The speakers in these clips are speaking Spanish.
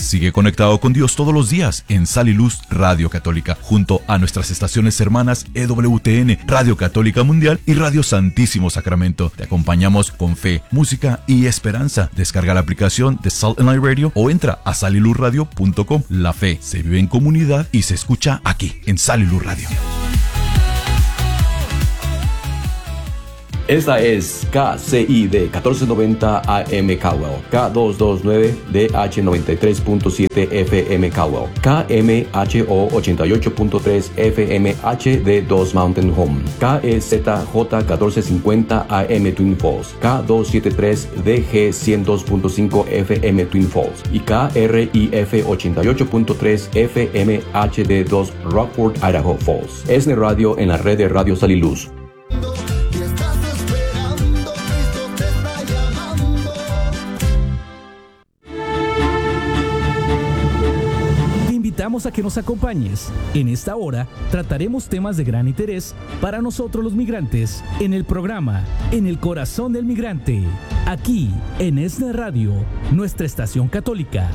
Sigue conectado con Dios todos los días en Sal y Luz Radio Católica, junto a nuestras estaciones hermanas EWTN, Radio Católica Mundial y Radio Santísimo Sacramento. Te acompañamos con fe, música y esperanza. Descarga la aplicación de Salt and Light Radio o entra a saliluzradio.com. La fe se vive en comunidad y se escucha aquí en Sal y Luz Radio. Esta es KCID 1490 AM Caldwell, K229DH 93.7 FM Caldwell, KMHO 88.3 FM HD2 Mountain Home, KEZJ 1450 AM Twin Falls, K273DG 102.5 FM Twin Falls y KRIF 88.3 FM HD2 Rockford, Idaho Falls. ESNE Radio en la red de Radio Sal y Luz. Invitamos a que nos acompañes. En esta hora trataremos temas de gran interés para nosotros los migrantes en el programa En el Corazón del Migrante, aquí en ESNE Radio, nuestra estación católica.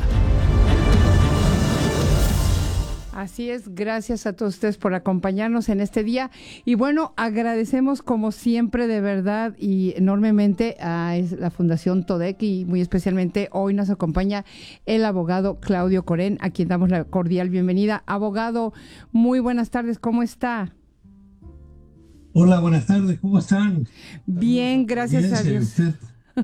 Así es, gracias a todos ustedes por acompañarnos en este día. Y bueno, agradecemos como siempre de verdad y enormemente a la Fundación TODEC y muy especialmente hoy nos acompaña el abogado Claudio Corén, a quien damos la cordial bienvenida. Abogado, muy buenas tardes, ¿cómo está? Hola, buenas tardes, ¿cómo están? Bien, gracias a Dios. ¿Usted?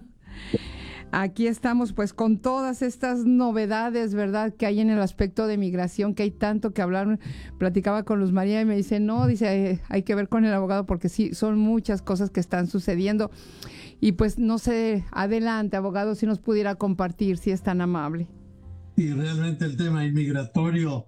Aquí estamos pues con todas estas novedades, ¿verdad?, que hay en el aspecto de migración, que hay tanto que hablar. Platicaba con Luz María y me dice, no, dice, hay que ver con el abogado porque sí, son muchas cosas que están sucediendo. Y pues no sé, adelante, abogado, si nos pudiera compartir, si es tan amable. Y realmente el tema inmigratorio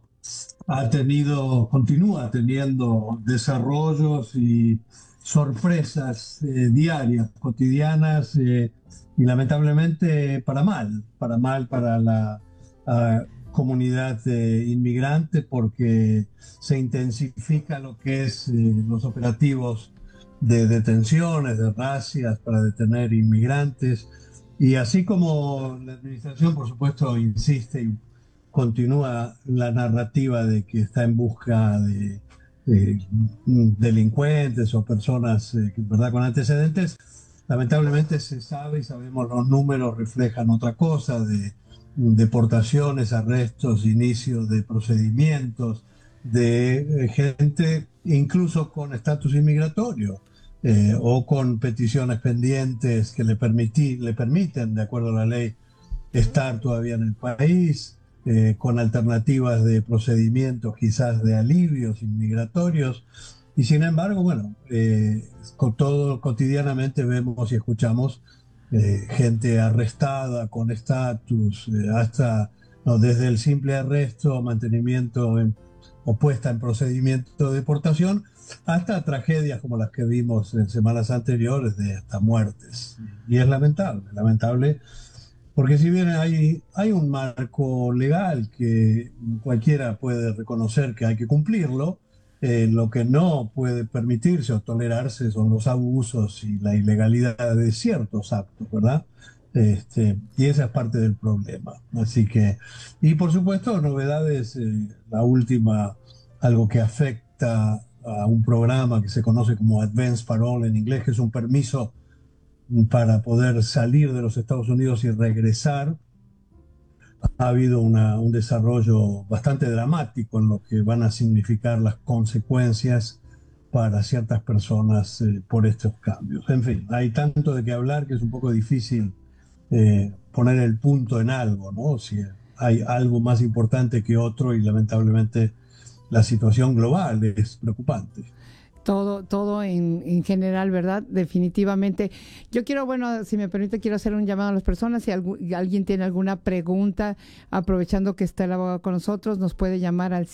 continúa teniendo desarrollos y sorpresas diarias, cotidianas, y lamentablemente para mal para la comunidad inmigrante, porque se intensifica lo que es los operativos de detenciones, de razias para detener inmigrantes, y así como la administración por supuesto insiste y continúa la narrativa de que está en busca de delincuentes o personas ¿verdad?, con antecedentes. Lamentablemente se sabe y sabemos, los números reflejan otra cosa, de deportaciones, arrestos, inicios de procedimientos, de gente incluso con estatus inmigratorio o con peticiones pendientes que le permiten, de acuerdo a la ley, estar todavía en el país, con alternativas de procedimientos, quizás de alivios inmigratorios. Y sin embargo, bueno, cotidianamente vemos y escuchamos gente arrestada con estatus, desde el simple arresto, mantenimiento o puesta en procedimiento de deportación, hasta tragedias como las que vimos en semanas anteriores, de hasta muertes. Y es lamentable, porque si bien hay un marco legal que cualquiera puede reconocer que hay que cumplirlo, lo que no puede permitirse o tolerarse son los abusos y la ilegalidad de ciertos actos, ¿verdad? Y esa es parte del problema. Así que, y por supuesto, novedades, la última, algo que afecta a un programa que se conoce como Advance Parole en inglés, que es un permiso para poder salir de los Estados Unidos y regresar. Ha habido un desarrollo bastante dramático en lo que van a significar las consecuencias para ciertas personas por estos cambios. En fin, hay tanto de qué hablar que es un poco difícil poner el punto en algo, ¿no? Si hay algo más importante que otro, y lamentablemente la situación global es preocupante. Todo en general, ¿verdad? Definitivamente. Yo quiero, bueno, si me permite, quiero hacer un llamado a las personas. Si alguien tiene alguna pregunta, aprovechando que está el abogado con nosotros, nos puede llamar al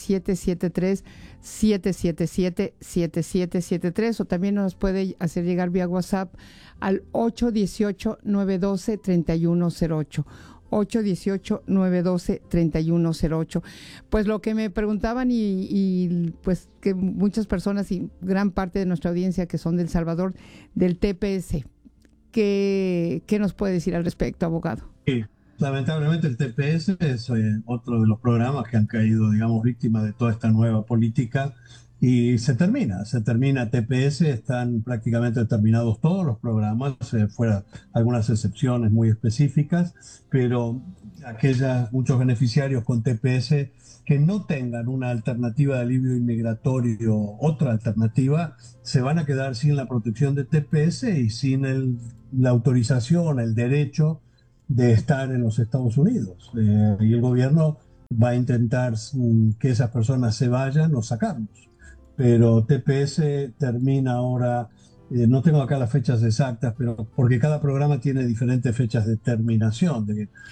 773-777-7773 o también nos puede hacer llegar vía WhatsApp al 818-912-3108. 818-912-3108. Pues lo que me preguntaban y pues que muchas personas y gran parte de nuestra audiencia que son de El Salvador, del TPS, ¿qué nos puede decir al respecto, abogado? Sí. lamentablemente el TPS es otro de los programas que han caído, digamos, víctimas de toda esta nueva política y se termina TPS, están prácticamente terminados todos los programas, fuera algunas excepciones muy específicas, pero muchos beneficiarios con TPS que no tengan una alternativa de alivio inmigratorio, otra alternativa, se van a quedar sin la protección de TPS y sin la autorización, el derecho de estar en los Estados Unidos. Y el gobierno va a intentar que esas personas se vayan o sacarlos. Pero TPS termina ahora, no tengo acá las fechas exactas, pero porque cada programa tiene diferentes fechas de terminación.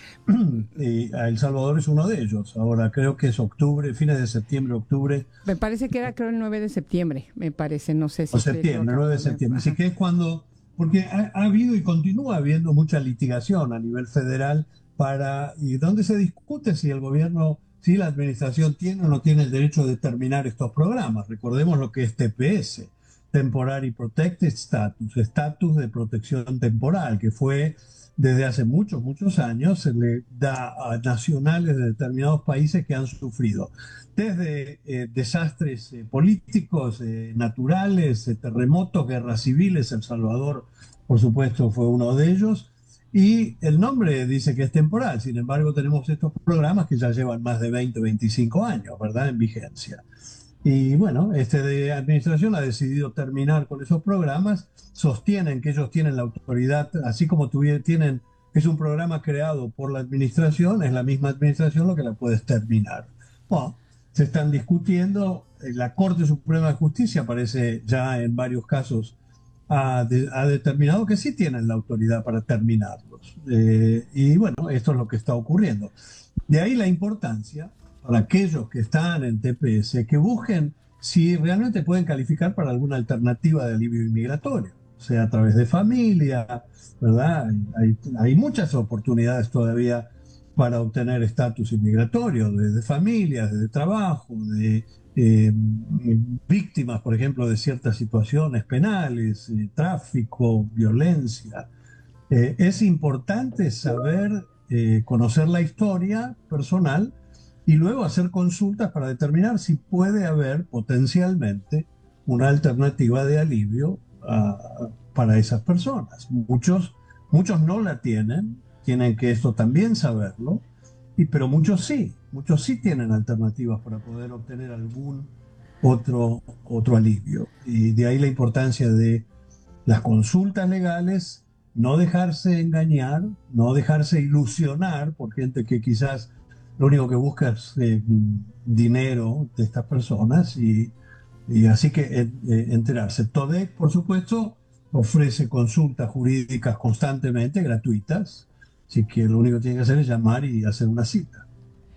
El Salvador es uno de ellos. Ahora creo que es octubre, fines de septiembre, octubre. Me parece que era, creo, el 9 de septiembre, me parece, no sé si... O septiembre, 9 de septiembre. Así que es cuando... Porque ha habido y continúa habiendo mucha litigación a nivel federal y donde se discute si el gobierno, si la administración tiene o no tiene el derecho de terminar estos programas. Recordemos lo que es TPS, Temporary Protected Status, estatus de protección temporal, que fue desde hace muchos, muchos años, se le da a nacionales de determinados países que han sufrido desde desastres políticos, naturales, terremotos, guerras civiles. El Salvador, por supuesto, fue uno de ellos. Y el nombre dice que es temporal. Sin embargo, tenemos estos programas que ya llevan más de 20, 25 años, ¿verdad?, en vigencia. Y bueno, de administración ha decidido terminar con esos programas. Sostienen que ellos tienen la autoridad, así como tienen, es un programa creado por la administración, es la misma administración lo que la puede terminar. Bueno, se están discutiendo, la Corte Suprema de Justicia parece ya en varios casos ha determinado que sí tienen la autoridad para terminarlos. Y bueno, esto es lo que está ocurriendo. De ahí la importancia para aquellos que están en TPS, que busquen si realmente pueden calificar para alguna alternativa de alivio inmigratorio, sea a través de familia, ¿verdad? Hay muchas oportunidades todavía para obtener estatus inmigratorio, de familias, de trabajo, de víctimas, por ejemplo, de ciertas situaciones penales, tráfico, violencia. Es importante saber, conocer la historia personal y luego hacer consultas para determinar si puede haber potencialmente una alternativa de alivio para esas personas. Muchos no la tienen que esto también saberlo, pero muchos sí tienen alternativas para poder obtener algún otro alivio. Y de ahí la importancia de las consultas legales, no dejarse engañar, no dejarse ilusionar por gente que quizás lo único que busca es dinero de estas personas y así que enterarse. TODEC, por supuesto, ofrece consultas jurídicas constantemente gratuitas, así que lo único que tiene que hacer es llamar y hacer una cita.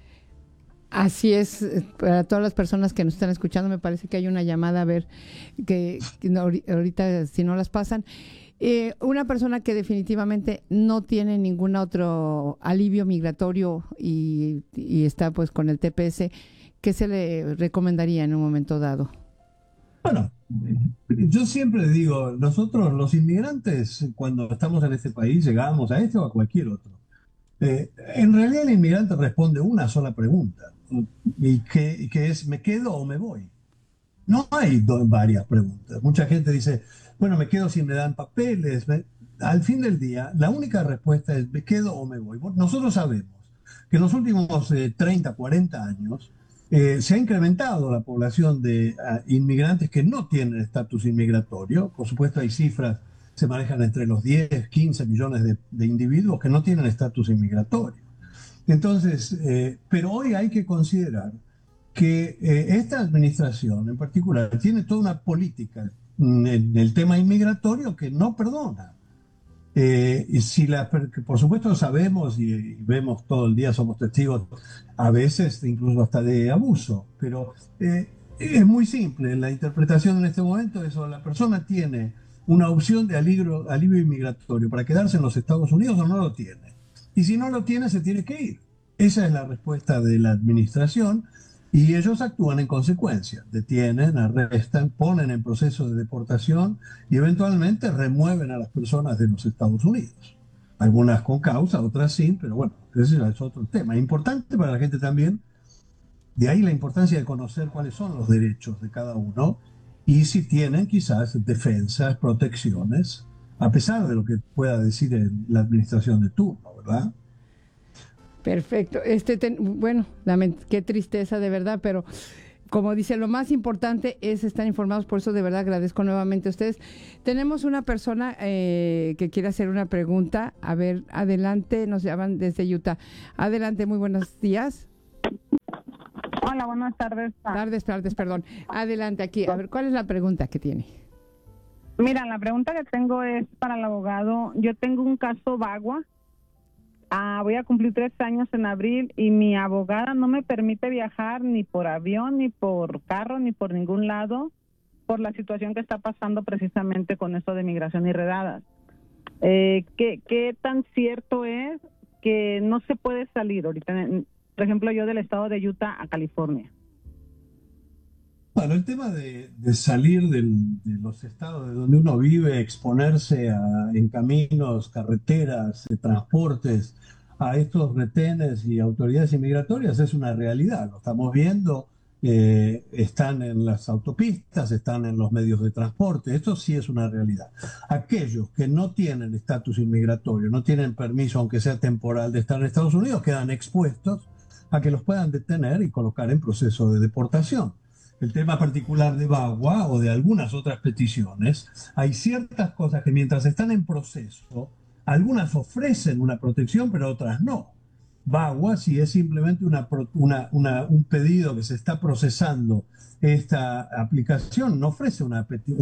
Así es, para todas las personas que nos están escuchando, me parece que hay una llamada, a ver, que ahorita si no las pasan. Una persona que definitivamente no tiene ningún otro alivio migratorio y está pues con el TPS, ¿qué se le recomendaría en un momento dado? Bueno, yo siempre digo, nosotros los inmigrantes, cuando estamos en este país, llegamos a este o a cualquier otro. En realidad el inmigrante responde una sola pregunta, y que es, ¿me quedo o me voy? No hay varias preguntas. Mucha gente dice, bueno, me quedo si me dan papeles. Al fin del día, la única respuesta es, ¿me quedo o me voy? Nosotros sabemos que en los últimos 30, 40 años se ha incrementado la población de inmigrantes que no tienen estatus inmigratorio. Por supuesto, hay cifras, se manejan entre los 10, 15 millones de individuos que no tienen estatus inmigratorio. Entonces, pero hoy hay que considerar que esta administración en particular tiene toda una política en el tema inmigratorio que no perdona. Por supuesto sabemos y vemos todo el día, somos testigos a veces incluso hasta de abuso, pero es muy simple. La interpretación en este momento es: o la persona tiene una opción de alivio inmigratorio para quedarse en los Estados Unidos o no lo tiene. Y si no lo tiene, se tiene que ir. Esa es la respuesta de la administración. Y ellos actúan en consecuencia, detienen, arrestan, ponen en proceso de deportación y eventualmente remueven a las personas de los Estados Unidos. algunas con causa, otras sin, pero bueno, ese es otro tema. Importante para la gente también, de ahí la importancia de conocer cuáles son los derechos de cada uno y si tienen quizás defensas, protecciones, a pesar de lo que pueda decir la administración de turno, ¿verdad? Perfecto. Bueno, qué tristeza de verdad, pero como dice, lo más importante es estar informados, por eso de verdad agradezco nuevamente a ustedes. Tenemos una persona que quiere hacer una pregunta. A ver, adelante, nos llaman desde Utah. Adelante, muy buenos días. Hola, buenas tardes. Tardes, perdón. Adelante aquí. A ver, ¿cuál es la pregunta que tiene? Mira, la pregunta que tengo es para el abogado. Yo tengo un caso VAWA. Voy a cumplir 3 años en abril y mi abogada no me permite viajar ni por avión, ni por carro, ni por ningún lado por la situación que está pasando precisamente con esto de migración y redadas. ¿Qué tan cierto es que no se puede salir ahorita, por ejemplo, yo del estado de Utah a California? Bueno, el tema de salir de los estados de donde uno vive, exponerse en caminos, carreteras, transportes, a estos retenes y autoridades inmigratorias es una realidad. Lo estamos viendo, están en las autopistas, están en los medios de transporte, esto sí es una realidad. Aquellos que no tienen estatus inmigratorio, no tienen permiso, aunque sea temporal, de estar en Estados Unidos, quedan expuestos a que los puedan detener y colocar en proceso de deportación. El tema particular de VAWA o de algunas otras peticiones, hay ciertas cosas que mientras están en proceso, algunas ofrecen una protección, pero otras no. VAWA, si es simplemente un pedido que se está procesando, esta aplicación no ofrece una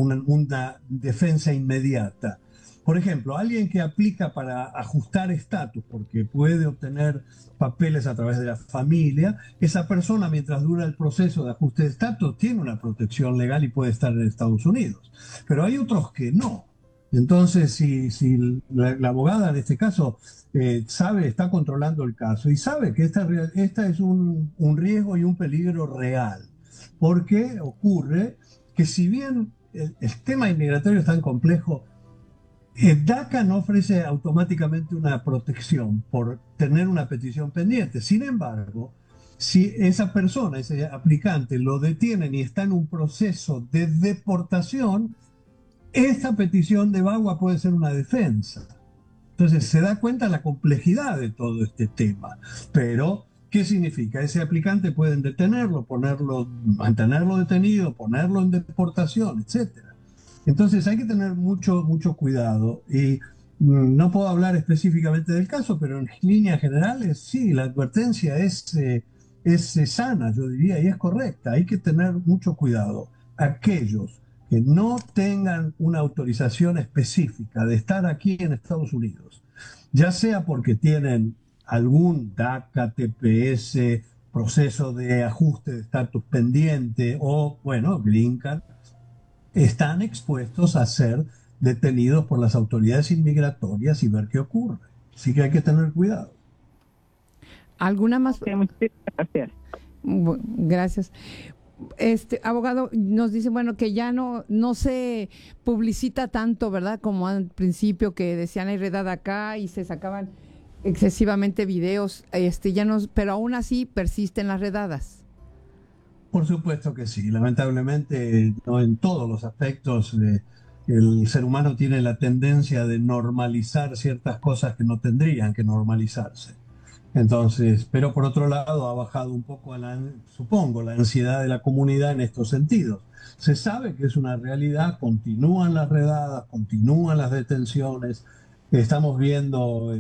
defensa inmediata. Por ejemplo, alguien que aplica para ajustar estatus, porque puede obtener papeles a través de la familia, esa persona, mientras dura el proceso de ajuste de estatus, tiene una protección legal y puede estar en Estados Unidos. Pero hay otros que no. Entonces, si la abogada en este caso sabe, está controlando el caso y sabe que esta es un riesgo y un peligro real, porque ocurre que si bien el tema inmigratorio es tan complejo, DACA no ofrece automáticamente una protección por tener una petición pendiente. Sin embargo, si esa persona, ese aplicante, lo detienen y está en un proceso de deportación, esta petición de VAWA puede ser una defensa. Entonces se da cuenta la complejidad de todo este tema. Pero, ¿qué significa? Ese aplicante pueden detenerlo, mantenerlo detenido, ponerlo en deportación, etcétera. Entonces hay que tener mucho cuidado y no puedo hablar específicamente del caso, pero en líneas generales sí, la advertencia es sana, yo diría, y es correcta. Hay que tener mucho cuidado. Aquellos que no tengan una autorización específica de estar aquí en Estados Unidos, ya sea porque tienen algún DACA, TPS, proceso de ajuste de estatus pendiente o, bueno, Green Card, están expuestos a ser detenidos por las autoridades inmigratorias y ver qué ocurre. Así que hay que tener cuidado. ¿Alguna más? Gracias. Gracias. Abogado, nos dice, bueno, que ya no se publicita tanto, ¿verdad? Como al principio que decían hay redada acá y se sacaban excesivamente videos, ya no, pero aún así persisten las redadas. Por supuesto que sí. Lamentablemente, no en todos los aspectos, el ser humano tiene la tendencia de normalizar ciertas cosas que no tendrían que normalizarse. Entonces, pero por otro lado ha bajado un poco, supongo, la ansiedad de la comunidad en estos sentidos. Se sabe que es una realidad, continúan las redadas, continúan las detenciones. Estamos viendo,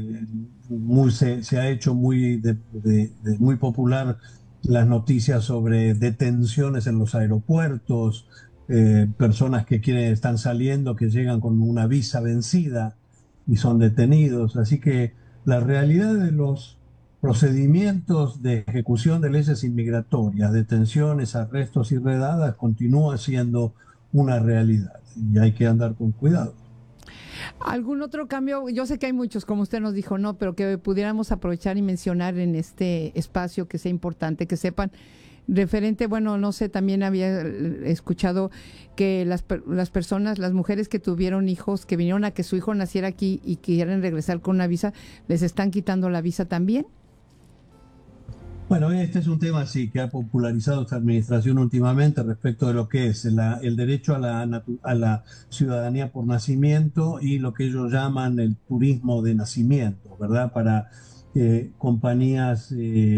se ha hecho muy popular las noticias sobre detenciones en los aeropuertos, personas que están saliendo, que llegan con una visa vencida y son detenidos. Así que la realidad de los procedimientos de ejecución de leyes inmigratorias, detenciones, arrestos y redadas continúa siendo una realidad y hay que andar con cuidado. ¿Algún otro cambio? Yo sé que hay muchos, como usted nos dijo, no, pero que pudiéramos aprovechar y mencionar en este espacio que sea importante, que sepan referente, bueno, no sé, también había escuchado que las personas, las mujeres que tuvieron hijos, que vinieron a que su hijo naciera aquí y quieren regresar con una visa, les están quitando la visa también. Bueno, este es un tema sí que ha popularizado esta administración últimamente respecto de lo que es el derecho a la ciudadanía por nacimiento y lo que ellos llaman el turismo de nacimiento, ¿verdad? Para compañías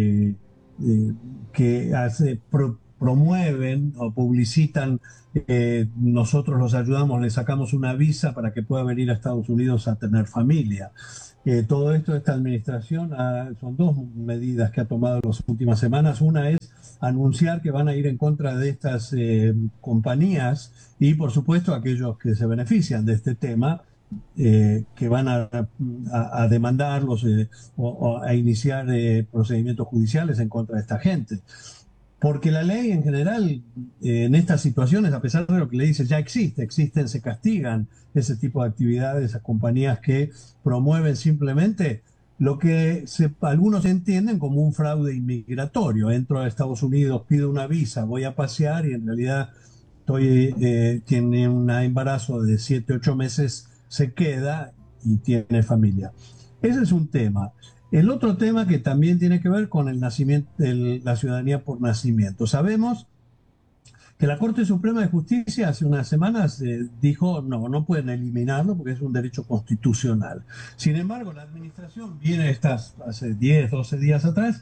que promueven o publicitan, nosotros los ayudamos, les sacamos una visa para que pueda venir a Estados Unidos a tener familia. Todo esto, esta administración, son dos medidas que ha tomado en las últimas semanas. Una es anunciar que van a ir en contra de estas compañías y, por supuesto, aquellos que se benefician de este tema, que van a demandarlos o a iniciar procedimientos judiciales en contra de esta gente. Porque la ley en general, en estas situaciones, a pesar de lo que le dices, ya existen, se castigan ese tipo de actividades, esas compañías que promueven simplemente lo que algunos entienden como un fraude inmigratorio. Entro a Estados Unidos, pido una visa, voy a pasear y en realidad tiene un embarazo de 7, 8 meses, se queda y tiene familia. Ese es un tema. El otro tema que también tiene que ver con el nacimiento, la ciudadanía por nacimiento. Sabemos que la Corte Suprema de Justicia hace unas semanas dijo no pueden eliminarlo porque es un derecho constitucional. Sin embargo, la administración viene hace 10, 12 días atrás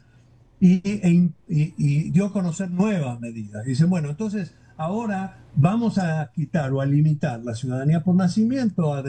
y dio a conocer nuevas medidas. Dicen, bueno, entonces ahora vamos a quitar o a limitar la ciudadanía por nacimiento a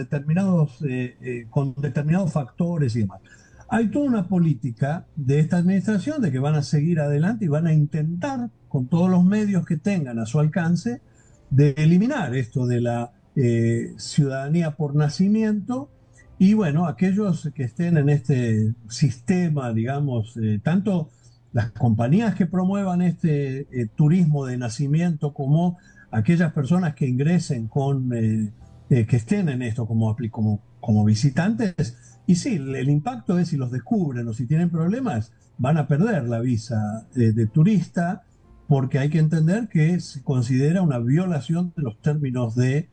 con determinados factores y demás. Hay toda una política de esta administración de que van a seguir adelante y van a intentar, con todos los medios que tengan a su alcance, de eliminar esto de la ciudadanía por nacimiento. Y bueno, aquellos que estén en este sistema, digamos, tanto las compañías que promuevan este turismo de nacimiento como aquellas personas que ingresen que estén en esto como visitantes. Y sí, el impacto es si los descubren o si tienen problemas, van a perder la visa de turista, porque hay que entender que se considera una violación de los términos de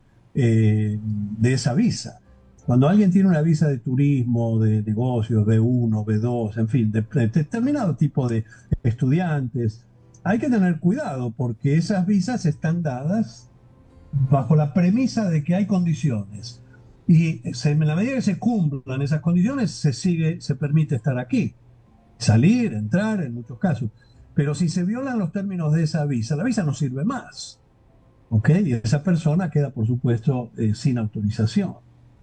esa visa. Cuando alguien tiene una visa de turismo, de negocios, B1, B2, en fin, de determinado tipo de estudiantes, hay que tener cuidado porque esas visas están dadas bajo la premisa de que hay condiciones. Y en la medida que se cumplan esas condiciones, se permite estar aquí, salir, entrar en muchos casos. Pero si se violan los términos de esa visa, la visa no sirve más. ¿Ok? Y esa persona queda, por supuesto, sin autorización.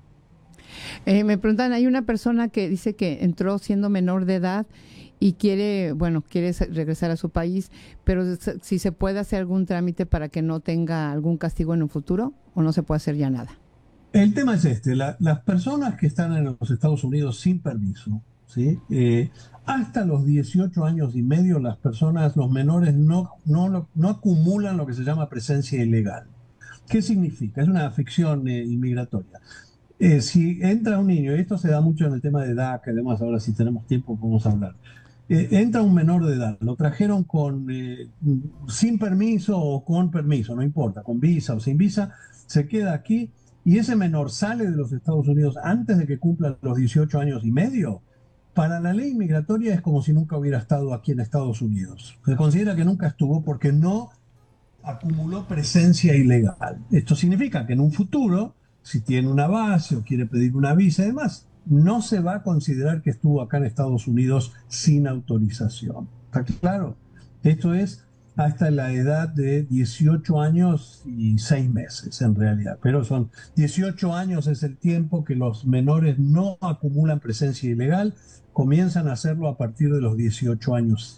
Me preguntan, hay una persona que dice que entró siendo menor de edad y quiere regresar a su país, pero si se puede hacer algún trámite para que no tenga algún castigo en un futuro, o no se puede hacer ya nada. El tema es las personas que están en los Estados Unidos sin permiso, ¿sí? Hasta los 18 años y medio los menores no acumulan lo que se llama presencia ilegal. ¿Qué significa? Es una ficción inmigratoria. Si entra un niño, y esto se da mucho en el tema de DACA y demás, ahora si tenemos tiempo podemos hablar. Entra un menor de edad, lo trajeron sin permiso o con permiso, no importa, con visa o sin visa, se queda aquí. Y ese menor sale de los Estados Unidos antes de que cumpla los 18 años y medio, para la ley migratoria es como si nunca hubiera estado aquí en Estados Unidos. Se considera que nunca estuvo porque no acumuló presencia ilegal. Esto significa que en un futuro, si tiene una base o quiere pedir una visa y demás, no se va a considerar que estuvo acá en Estados Unidos sin autorización. ¿Está claro? Esto es hasta la edad de 18 años y 6 meses en realidad, pero son 18 años es el tiempo que los menores no acumulan presencia ilegal, comienzan a hacerlo a partir de los 18 años.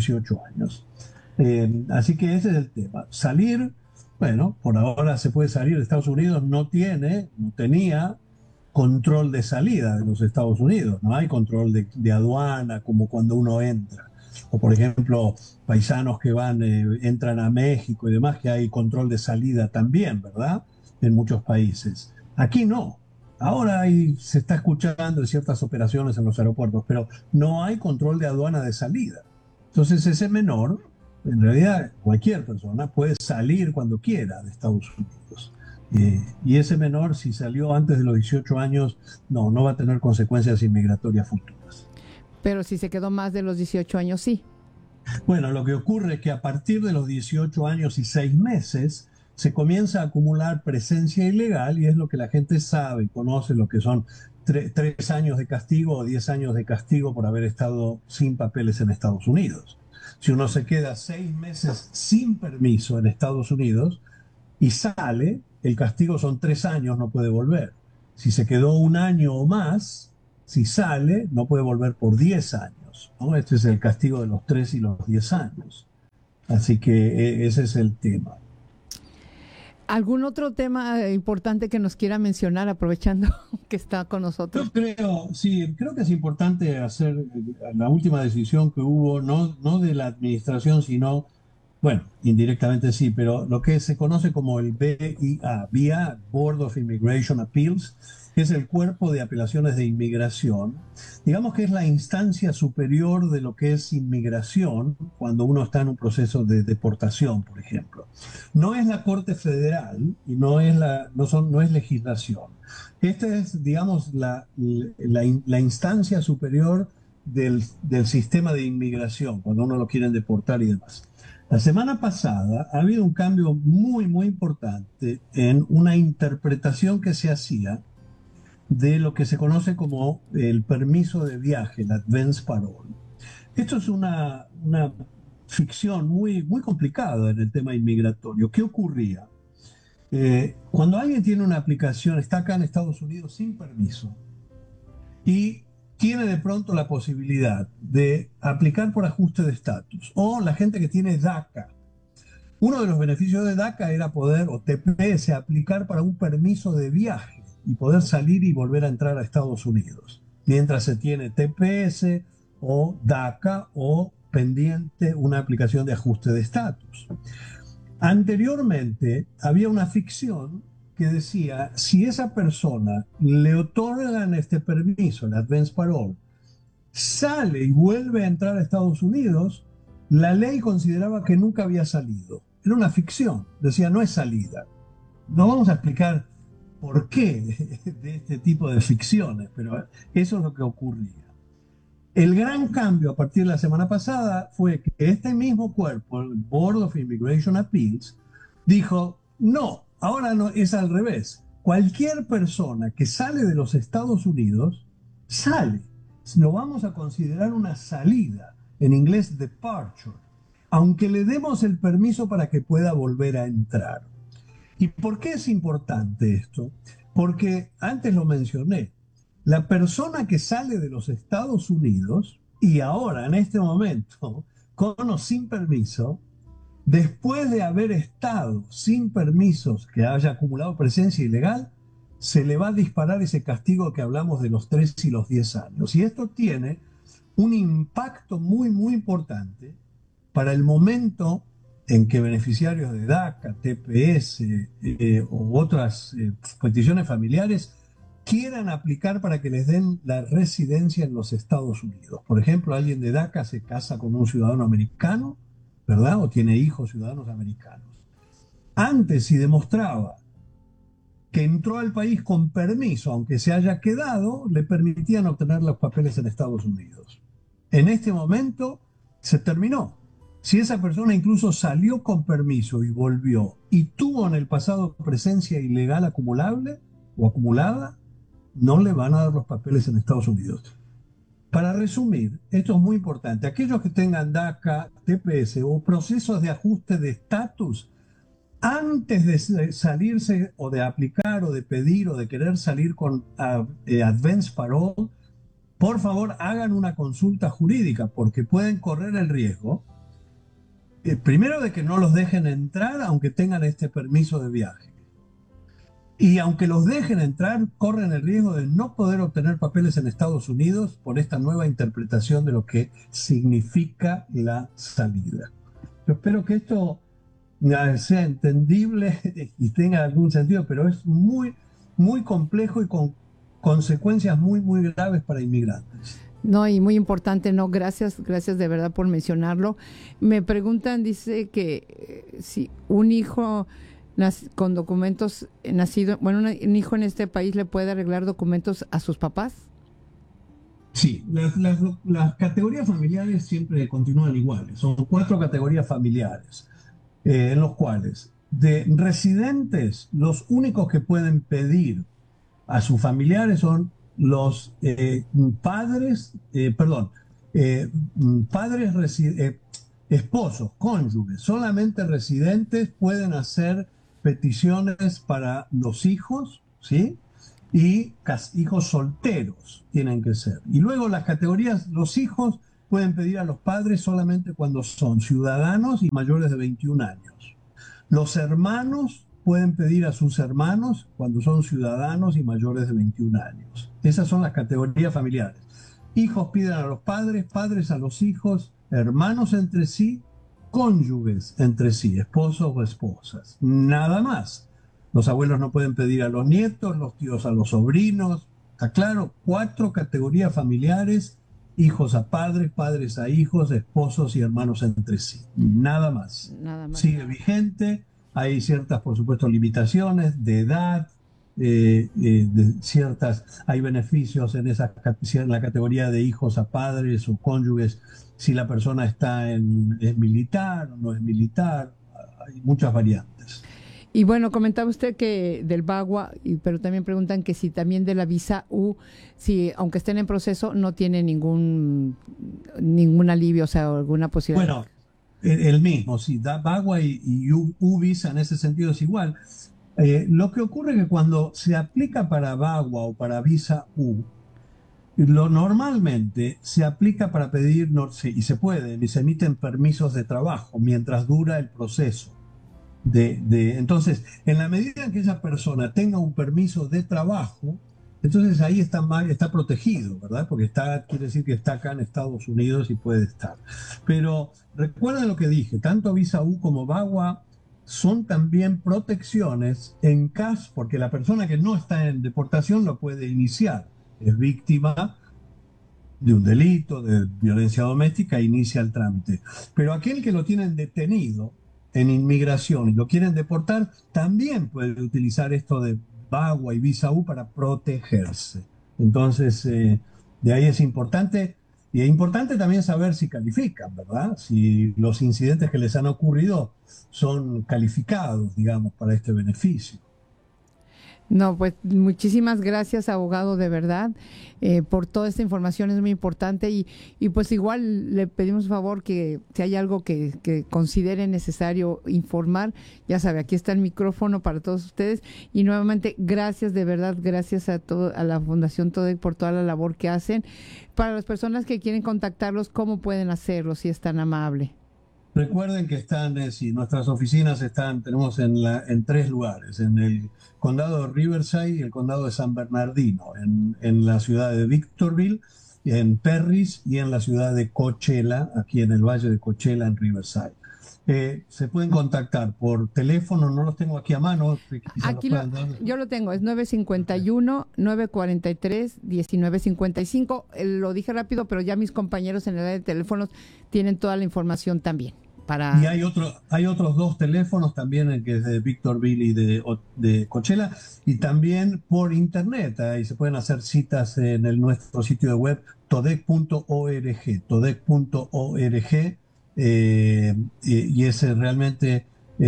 Así que ese es el tema. Salir, bueno, por ahora se puede salir de Estados Unidos, no tenía control de salida de los Estados Unidos, no hay control de aduana como cuando uno entra. O por ejemplo, paisanos que entran a México y demás, que hay control de salida también, ¿verdad? En muchos países. Aquí no. Ahora se está escuchando de ciertas operaciones en los aeropuertos, pero no hay control de aduana de salida. Entonces ese menor en realidad cualquier persona puede salir cuando quiera de Estados Unidos. Y ese menor, si salió antes de los 18 años, no va a tener consecuencias inmigratorias futuras. Pero si se quedó más de los 18 años, sí. Bueno, lo que ocurre es que a partir de los 18 años y 6 meses se comienza a acumular presencia ilegal y es lo que la gente sabe y conoce, lo que son 3 años de castigo o 10 años de castigo por haber estado sin papeles en Estados Unidos. Si uno se queda 6 meses sin permiso en Estados Unidos y sale, el castigo son 3 años, no puede volver. Si se quedó 1 año o más, si sale, no puede volver por 10 años, ¿no? Este es el castigo de los 3 y los 10 años. Así que ese es el tema. ¿Algún otro tema importante que nos quiera mencionar, aprovechando que está con nosotros? Yo creo que es importante hacer la última decisión que hubo, no de la administración, sino, bueno, indirectamente sí, pero lo que se conoce como el BIA, Board of Immigration Appeals, que es el cuerpo de apelaciones de inmigración. Digamos que es la instancia superior de lo que es inmigración cuando uno está en un proceso de deportación, por ejemplo. No es la Corte Federal y no es legislación. Esta es, digamos, la instancia superior del sistema de inmigración, cuando uno lo quieren deportar y demás. La semana pasada ha habido un cambio muy, muy importante en una interpretación que se hacía de lo que se conoce como el permiso de viaje, el advance parole. Esto es una ficción muy, muy complicada en el tema inmigratorio. ¿Qué ocurría? Cuando alguien tiene una aplicación, está acá en Estados Unidos sin permiso y tiene de pronto la posibilidad de aplicar por ajuste de estatus, o la gente que tiene DACA. Uno de los beneficios de DACA era poder, o TPS, aplicar para un permiso de viaje y poder salir y volver a entrar a Estados Unidos, mientras se tiene TPS o DACA o pendiente una aplicación de ajuste de estatus. Anteriormente había una ficción que decía, si esa persona le otorgan este permiso, el advance parole, sale y vuelve a entrar a Estados Unidos, la ley consideraba que nunca había salido. Era una ficción, decía, no es salida. No vamos a explicar por qué de este tipo de ficciones, pero eso es lo que ocurría. El gran cambio a partir de la semana pasada fue que este mismo cuerpo, el Board of Immigration Appeals, dijo, no, ahora no, es al revés. Cualquier persona que sale de los Estados Unidos, sale. Lo vamos a considerar una salida, en inglés departure, aunque le demos el permiso para que pueda volver a entrar. ¿Y por qué es importante esto? Porque antes lo mencioné, la persona que sale de los Estados Unidos y ahora en este momento, con o sin permiso, después de haber estado sin permisos, que haya acumulado presencia ilegal, se le va a disparar ese castigo que hablamos de los 3 y los 10 años. Y esto tiene un impacto muy, muy importante para el momento en que beneficiarios de DACA, TPS u otras peticiones familiares quieran aplicar para que les den la residencia en los Estados Unidos. Por ejemplo, alguien de DACA se casa con un ciudadano americano, ¿verdad? O tiene hijos ciudadanos americanos. Antes, si demostraba que entró al país con permiso, aunque se haya quedado, le permitían obtener los papeles en Estados Unidos. En este momento se terminó. Si esa persona incluso salió con permiso y volvió y tuvo en el pasado presencia ilegal acumulable o acumulada, no le van a dar los papeles en Estados Unidos. Para resumir, esto es muy importante. Aquellos que tengan DACA, TPS o procesos de ajuste de estatus, antes de salirse o de aplicar o de pedir o de querer salir con advance parole, por favor hagan una consulta jurídica porque pueden correr el riesgo, primero de que no los dejen entrar aunque tengan este permiso de viaje. Y aunque los dejen entrar, corren el riesgo de no poder obtener papeles en Estados Unidos por esta nueva interpretación de lo que significa la salida. Yo espero que esto sea entendible y tenga algún sentido, pero es muy, muy complejo y con consecuencias muy, muy graves para inmigrantes. No, y muy importante, no, gracias de verdad por mencionarlo. Me preguntan, dice que si un hijo con documentos nacido, bueno, un hijo en este país le puede arreglar documentos a sus papás. Sí, las categorías familiares siempre continúan iguales. Son 4 categorías familiares, en los cuales de residentes, los únicos que pueden pedir a sus familiares son los padres, esposos, cónyuges. Solamente residentes pueden hacer peticiones para los hijos, ¿sí? Y hijos solteros tienen que ser. Y luego las categorías, los hijos pueden pedir a los padres solamente cuando son ciudadanos y mayores de 21 años. Los hermanos pueden pedir a sus hermanos cuando son ciudadanos y mayores de 21 años. Esas son las categorías familiares. Hijos piden a los padres, padres a los hijos, hermanos entre sí, cónyuges entre sí, esposos o esposas. Nada más. Los abuelos no pueden pedir a los nietos, los tíos a los sobrinos. Está claro, 4 categorías familiares: hijos a padres, padres a hijos, esposos y hermanos entre sí. Nada más. Nada más. Sigue vigente. Hay ciertas, por supuesto, limitaciones de edad, hay beneficios en la categoría de hijos a padres o cónyuges si la persona es militar o no es militar. Hay muchas variantes. Y bueno, comentaba usted que del VAWA, pero también preguntan que si también de la visa U, si aunque estén en proceso, no tiene ningún alivio, o sea, alguna posibilidad. Bueno, el mismo, sí, VAWA y U visa en ese sentido es igual. Lo que ocurre es que cuando se aplica para VAWA o para visa U, normalmente se aplica para pedir, y se emiten permisos de trabajo mientras dura el proceso. Entonces, en la medida en que esa persona tenga un permiso de trabajo, entonces ahí está protegido, ¿verdad? Porque quiere decir que está acá en Estados Unidos y puede estar. Pero recuerden lo que dije, tanto visa U como VAWA son también protecciones en caso, porque la persona que no está en deportación lo puede iniciar, es víctima de un delito, de violencia doméstica, inicia el trámite. Pero aquel que lo tienen detenido en inmigración y lo quieren deportar, también puede utilizar esto de VAWA y visa U para protegerse. Entonces, de ahí es importante, y es importante también saber si califican, ¿verdad? Si los incidentes que les han ocurrido son calificados, digamos, para este beneficio. No, pues muchísimas gracias, abogado, de verdad, por toda esta información, es muy importante y pues igual le pedimos favor que si hay algo que considere necesario informar, ya sabe, aquí está el micrófono para todos ustedes y nuevamente gracias, de verdad, gracias a la Fundación TODEC por toda la labor que hacen. Para las personas que quieren contactarlos, ¿cómo pueden hacerlo si es tan amable? Recuerden que nuestras oficinas tenemos en 3 lugares, en el condado de Riverside y el condado de San Bernardino, en la ciudad de Victorville, en Perris y en la ciudad de Coachella, aquí en el valle de Coachella, en Riverside. Se pueden contactar por teléfono, no los tengo aquí a mano. Aquí yo lo tengo, es 951-943-1955. Lo dije rápido, pero ya mis compañeros en el área de teléfonos tienen toda la información también. Y hay otros 2 teléfonos también, que es de Victorville y de Coachella, y también por internet. Ahí se pueden hacer citas en nuestro sitio de web todec.org, todec.org. Y es realmente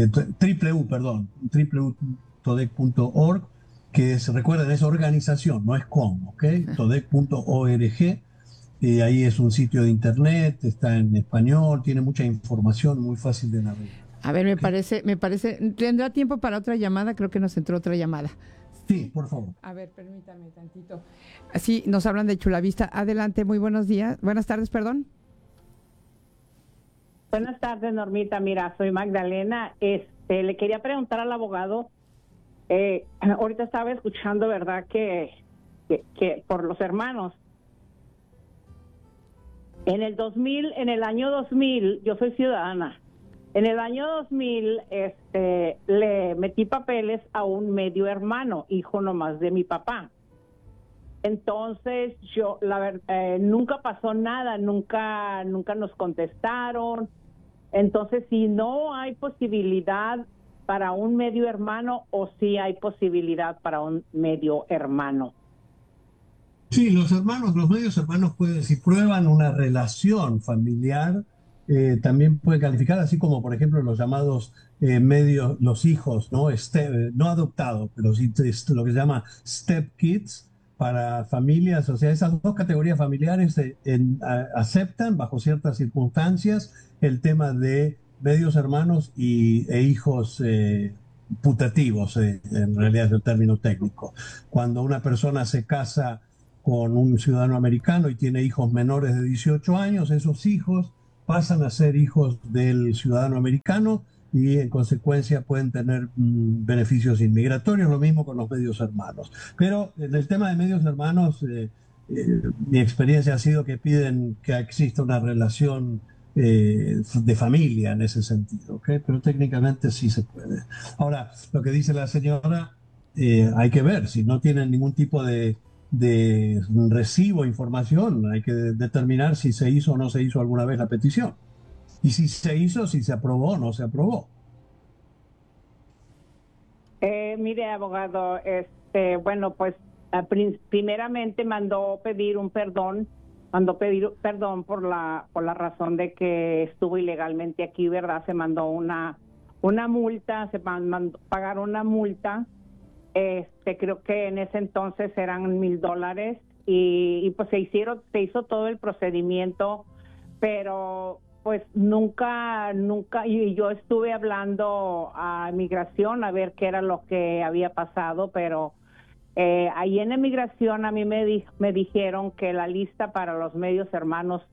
www.todec.org, que recuerden, es organización, no es ¿ok? Todec.org, y ahí es un sitio de internet, está en español, tiene mucha información, muy fácil de navegar. A ver, me parece, ¿tendrá tiempo para otra llamada? Creo que nos entró otra llamada. Sí, por favor. A ver, permítame tantito. Sí, nos hablan de Chulavista. Adelante, muy buenos días. Buenas tardes, perdón. Buenas tardes, Normita. Mira, soy Magdalena. Le quería preguntar al abogado, ahorita estaba escuchando, ¿verdad?, que por los hermanos. En el año 2000, yo soy ciudadana. En el año 2000, le metí papeles a un medio hermano, hijo nomás de mi papá. Entonces nunca pasó nada, nunca nos contestaron. Entonces, si no hay posibilidad para un medio hermano, o si hay posibilidad para un medio hermano. Sí, los medios hermanos pueden, si prueban una relación familiar, también pueden calificar, así como por ejemplo los llamados medios, los hijos, ¿no? No adoptados, pero sí lo que se llama step kids para familias, o sea, esas dos categorías familiares aceptan bajo ciertas circunstancias el tema de medios hermanos e hijos putativos, en realidad es el término técnico. Cuando una persona se casa con un ciudadano americano y tiene hijos menores de 18 años, esos hijos pasan a ser hijos del ciudadano americano y en consecuencia pueden tener beneficios inmigratorios, lo mismo con los medios hermanos. Pero en el tema de medios hermanos, mi experiencia ha sido que piden que exista una relación de familia en ese sentido, ¿okay? Pero técnicamente sí se puede. Ahora, lo que dice la señora, hay que ver, si no tienen ningún tipo de recibo, información, hay que determinar si se hizo o no se hizo alguna vez la petición. Y si se hizo, si se aprobó o no se aprobó. Mire, abogado, bueno, pues primeramente mandó pedir perdón por la razón de que estuvo ilegalmente aquí, ¿verdad? Se mandó una multa, se mandó pagar una multa. Creo que en ese entonces eran $1,000 y pues se hizo todo el procedimiento, pero pues nunca, y yo estuve hablando a Inmigración a ver qué era lo que había pasado, pero ahí en Inmigración a mí me dijeron que la lista para los medios hermanos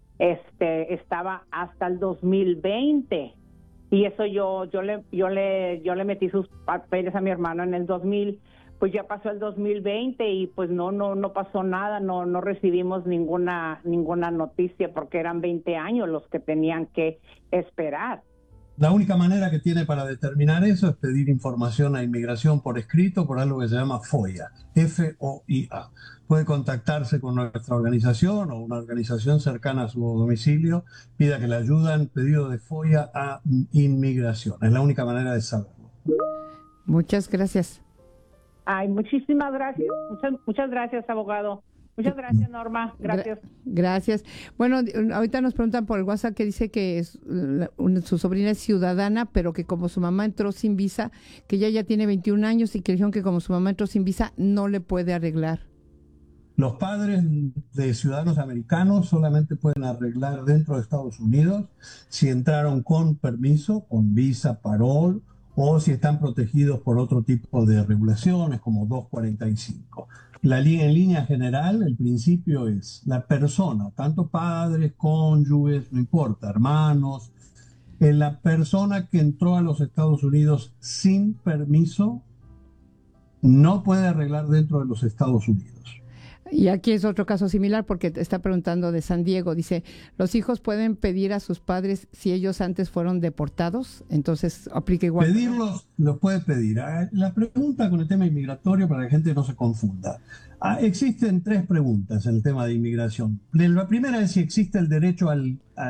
estaba hasta el 2020. Y eso yo le metí sus papeles a mi hermano en el 2000, pues ya pasó el 2020 y pues no pasó nada, no recibimos ninguna noticia porque eran 20 años los que tenían que esperar. La única manera que tiene para determinar eso es pedir información a Inmigración por escrito por algo que se llama FOIA, F-O-I-A. Puede contactarse con nuestra organización o una organización cercana a su domicilio, pida que le ayuden, pedido de FOIA a Inmigración. Es la única manera de saberlo. Muchas gracias. Ay, muchísimas gracias. Muchas gracias, abogado. Muchas gracias, Norma. Gracias. Gracias. Bueno, ahorita nos preguntan por el WhatsApp que dice que su sobrina es ciudadana, pero que como su mamá entró sin visa, que ella ya tiene 21 años y que dijeron que como su mamá entró sin visa, no le puede arreglar. Los padres de ciudadanos americanos solamente pueden arreglar dentro de Estados Unidos si entraron con permiso, con visa, parol, o si están protegidos por otro tipo de regulaciones como 245. En línea general, el principio es la persona, tanto padres, cónyuges, no importa, hermanos, la persona que entró a los Estados Unidos sin permiso no puede arreglar dentro de los Estados Unidos. Y aquí es otro caso similar porque está preguntando de San Diego. Dice, ¿los hijos pueden pedir a sus padres si ellos antes fueron deportados? Entonces, aplica igual. Pedirlos, los puede pedir. La pregunta con el tema inmigratorio, para que la gente no se confunda. Existen tres preguntas en el tema de inmigración. La primera es si existe el derecho a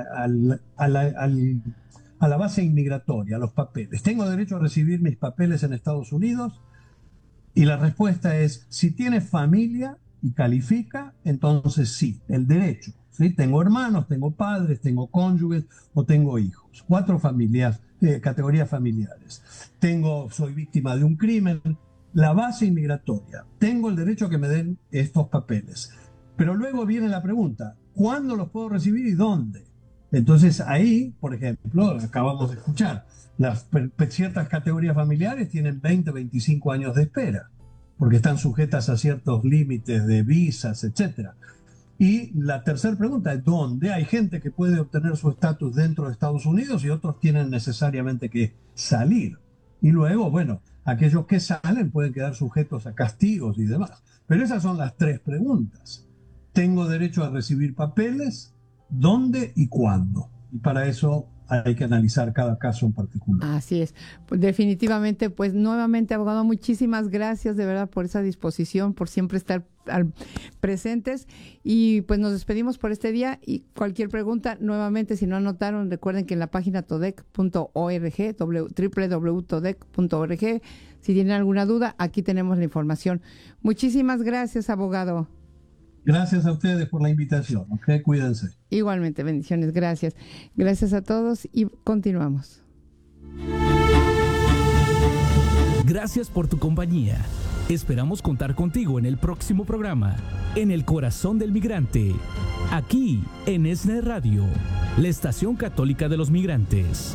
la base inmigratoria, a los papeles. ¿Tengo derecho a recibir mis papeles en Estados Unidos? Y la respuesta es, si tiene familia y califica, entonces sí, el derecho. ¿Sí? Tengo hermanos, tengo padres, tengo cónyuges o tengo hijos. 4 familias, categorías familiares. Soy víctima de un crimen. La base inmigratoria. Tengo el derecho a que me den estos papeles. Pero luego viene la pregunta, ¿cuándo los puedo recibir y dónde? Entonces ahí, por ejemplo, acabamos de escuchar, ciertas categorías familiares tienen 20, 25 años de espera, porque están sujetas a ciertos límites de visas, etcétera. Y la tercera pregunta es ¿dónde? Hay gente que puede obtener su estatus dentro de Estados Unidos y otros tienen necesariamente que salir. Y luego, bueno, aquellos que salen pueden quedar sujetos a castigos y demás. Pero esas son las 3 preguntas. ¿Tengo derecho a recibir papeles? ¿Dónde y cuándo? Y para eso hay que analizar cada caso en particular. Así es. Pues definitivamente, pues nuevamente, abogado, muchísimas gracias de verdad por esa disposición, por siempre estar presentes. Y pues nos despedimos por este día, y cualquier pregunta, nuevamente, si no anotaron, recuerden que en la página todec.org, www.todec.org, si tienen alguna duda, aquí tenemos la información. Muchísimas gracias, abogado. Gracias a ustedes por la invitación. Okay, cuídense. Igualmente, bendiciones. Gracias. Gracias a todos y continuamos. Gracias por tu compañía. Esperamos contar contigo en el próximo programa, En el Corazón del Migrante, aquí en ESNE Radio, la estación católica de los migrantes.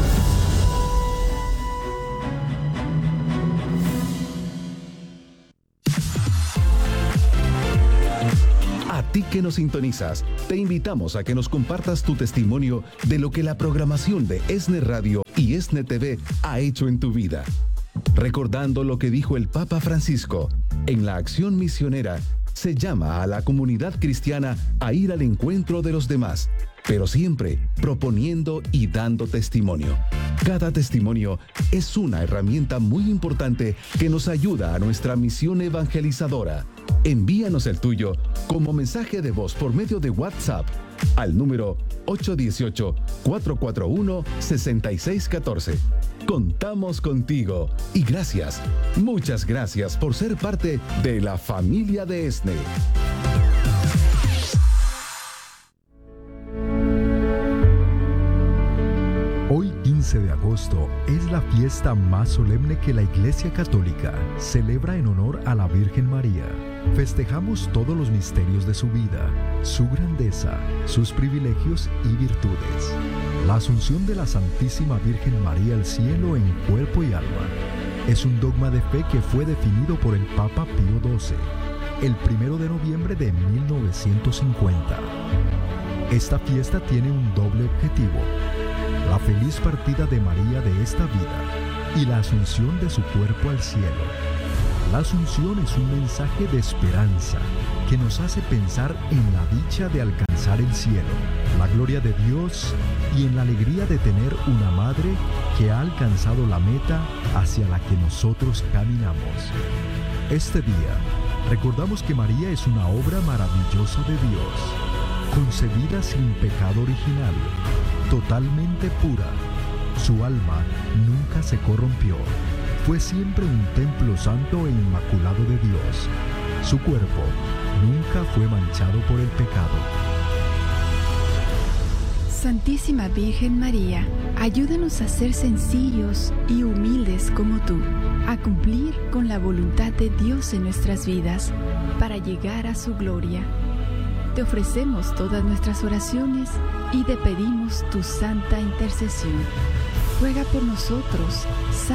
A ti que nos sintonizas, te invitamos a que nos compartas tu testimonio de lo que la programación de ESNE Radio y ESNE TV ha hecho en tu vida. Recordando lo que dijo el Papa Francisco, en la acción misionera se llama a la comunidad cristiana a ir al encuentro de los demás, pero siempre proponiendo y dando testimonio. Cada testimonio es una herramienta muy importante que nos ayuda a nuestra misión evangelizadora. Envíanos el tuyo como mensaje de voz por medio de WhatsApp al número 818-441-6614. Contamos contigo y gracias, muchas gracias por ser parte de la familia de ESNE. Hoy, 15 de agosto, es la fiesta más solemne que la Iglesia Católica celebra en honor a la Virgen María. Festejamos todos los misterios de su vida, su grandeza, sus privilegios y virtudes. La asunción de la Santísima Virgen María al cielo en cuerpo y alma es un dogma de fe que fue definido por el Papa Pío XII el 1 de noviembre de 1950. Esta fiesta tiene un doble objetivo: la feliz partida de María de esta vida y la asunción de su cuerpo al cielo. La asunción es un mensaje de esperanza que nos hace pensar en la dicha de alcanzar el cielo, la gloria de Dios y en la alegría de tener una madre que ha alcanzado la meta hacia la que nosotros caminamos. Este día, recordamos que María es una obra maravillosa de Dios, concebida sin pecado original, totalmente pura. Su alma nunca se corrompió. Fue siempre un templo santo e inmaculado de Dios. Su cuerpo nunca fue manchado por el pecado. Santísima Virgen María, ayúdanos a ser sencillos y humildes como tú, a cumplir con la voluntad de Dios en nuestras vidas, para llegar a su gloria. Te ofrecemos todas nuestras oraciones y te pedimos tu santa intercesión. Ruega por nosotros,